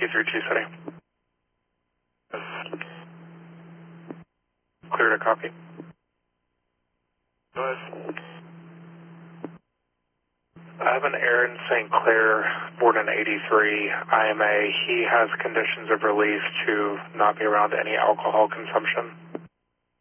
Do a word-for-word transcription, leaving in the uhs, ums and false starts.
two three two City. Clear to copy. Go ahead. I have an Aaron Saint Clair, born in eighty-three, I M A. He has conditions of release to not be around any alcohol consumption.